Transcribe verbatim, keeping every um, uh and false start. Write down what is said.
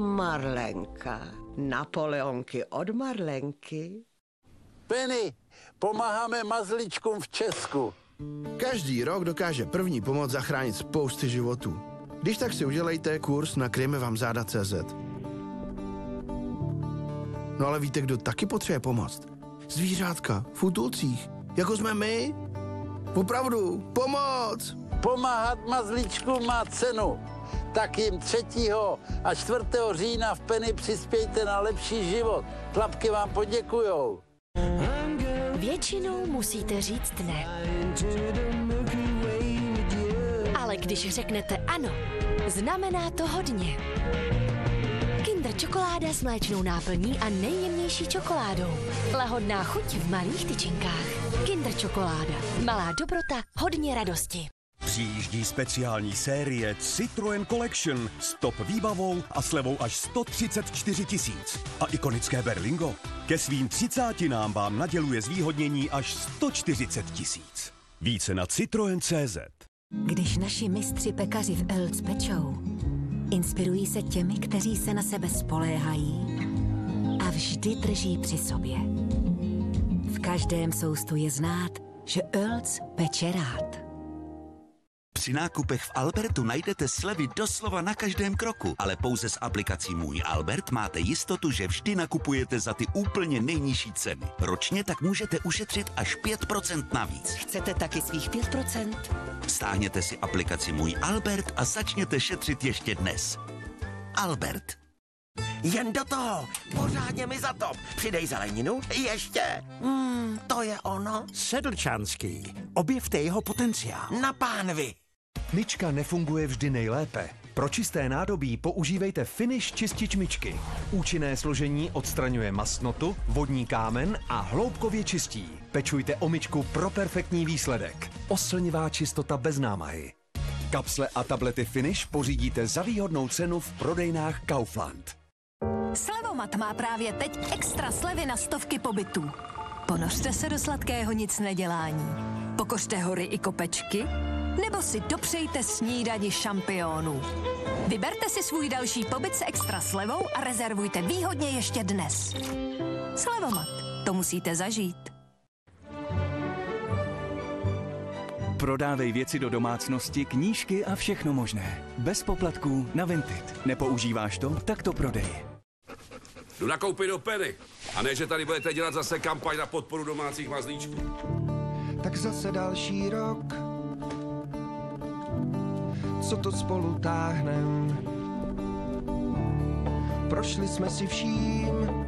Marlenka. Napoleonky od Marlenky. Penny, pomáháme mazličkům v Česku. Každý rok dokáže první pomoc zachránit spousty životů. Když tak si udělejte kurz na kryjeme vám záda tečka cé zet. No ale víte, kdo taky potřebuje pomoc? Zvířátka v útulcích, jako jsme my. Opravdu, pomoc! Pomáhat mazličkům má cenu. Tak jim třetího a čtvrtého října v Penny přispějte na lepší život. Tlapky vám poděkujou. Většinou musíte říct ne. Ale když řeknete ano, znamená to hodně. Kinder čokoláda s mléčnou náplní a nejjemnější čokoládou. Lahodná chuť v malých tyčinkách. Kinder čokoláda. Malá dobrota, hodně radosti. Přijíždí speciální série Citroën Collection s top výbavou a slevou až sto třicet čtyři tisíc. A ikonické Berlingo ke svým třicátinám vám naděluje zvýhodnění až sto čtyřicet tisíc. Více na citroen tečka cé zet. Když naši mistři pekaři v Elc pečou, inspirují se těmi, kteří se na sebe spoléhají a vždy drží při sobě. V každém soustu je znát, že Elc peče rád. Při nákupech v Albertu najdete slevy doslova na každém kroku, ale pouze s aplikací Můj Albert máte jistotu, že vždy nakupujete za ty úplně nejnižší ceny. Ročně tak můžete ušetřit až pět procent navíc. Chcete taky svých pět procent? Stáhněte si aplikaci Můj Albert a začněte šetřit ještě dnes. Albert. Jen do toho, pořádně mi zatop. Přidej zeleninu, ještě. Hmm, to je ono. Sedlčanský. Objevte jeho potenciál. Na pánvi. Myčka nefunguje vždy nejlépe. Pro čisté nádobí používejte Finish čistič myčky. Účinné složení odstraňuje mastnotu, vodní kámen a hloubkově čistí. Pečujte o myčku pro perfektní výsledek. Oslnivá čistota bez námahy. Kapsle a tablety Finish pořídíte za výhodnou cenu v prodejnách Kaufland. Slevomat má právě teď extra slevy na stovky pobytů. Ponořte se do sladkého nic nedělání. Pokořte hory i kopečky, nebo si dopřejte snídani šampionů. Vyberte si svůj další pobyt s extra slevou a rezervujte výhodně ještě dnes. Slevomat, to musíte zažít. Prodávej věci do domácnosti, knížky a všechno možné. Bez poplatků na Vinted. Nepoužíváš to? Tak to prodej. Jdu nakoupit do Penny. A ne, že tady budete dělat zase kampaň na podporu domácích mazlíčků. Tak zase další rok, co to spolu táhnem. Prošli jsme si vším,